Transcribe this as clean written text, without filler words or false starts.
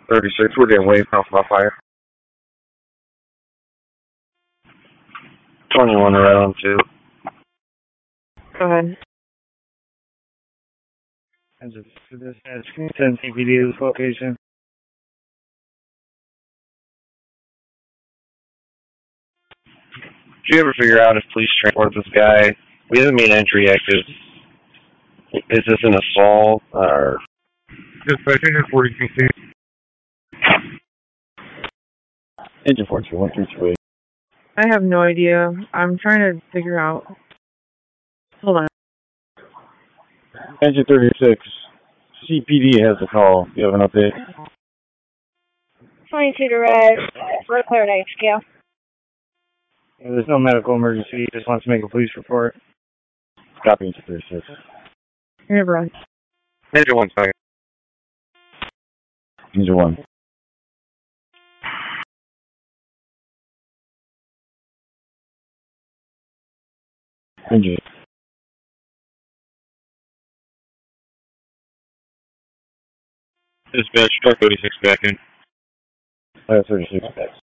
36, we're getting way off my fire. 21 right on 2. Go ahead. As of for this, can you send CPD to this location? Did you ever figure out if police transport this guy? We haven't made entry yet. Is this an assault or? Dispatch, Engine 42. Engine 42, 133. I have no idea. I'm trying to figure out. Hold on. Engine 36. CPD has a call. You have an update? 22 to red. We're clear to HQ. Yeah, there's no medical emergency. He just wants to make a police report. Copy, Engine 36. You're never on. Engine 1 second. Engine 1. Engine. Dispatch, truck 36 back in. 36 back.